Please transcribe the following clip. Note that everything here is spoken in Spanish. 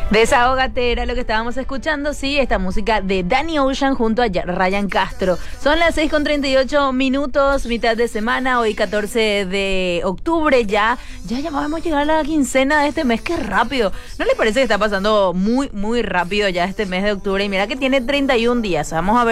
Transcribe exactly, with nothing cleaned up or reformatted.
Desahógate era lo que estábamos escuchando, sí, esta música de Danny Ocean junto a Ryan Castro. Son las seis con treinta y ocho minutos, mitad de semana, hoy catorce de octubre ya. Ya, ya vamos a llegar a la quincena de este mes, qué rápido. ¿No les parece que está pasando muy, muy rápido ya este mes de octubre? Y mira que tiene treinta y un días, vamos a ver.